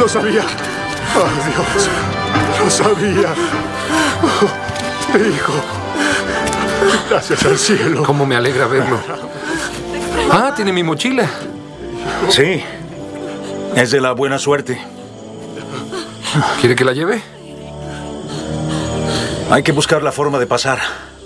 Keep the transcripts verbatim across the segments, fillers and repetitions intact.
Lo sabía. ¡Oh, Dios! Lo sabía. Oh, hijo. Gracias al cielo. Cómo me alegra verlo. Ah, tiene mi mochila. Sí. Es de la buena suerte. ¿Quiere que la lleve? Hay que buscar la forma de pasar.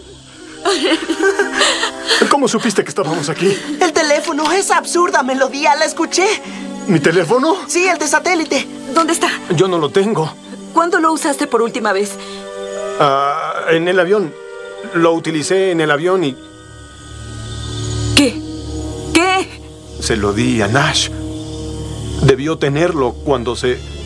¿Cómo supiste que estábamos aquí? El teléfono, esa absurda melodía, la escuché. ¿Mi teléfono? Sí, el de satélite. ¿Dónde está? Yo no lo tengo. ¿Cuándo lo usaste por última vez? Ah, en el avión. Lo utilicé en el avión y... ¿Qué? ¿Qué? Se lo di a Nash. Debió tenerlo cuando se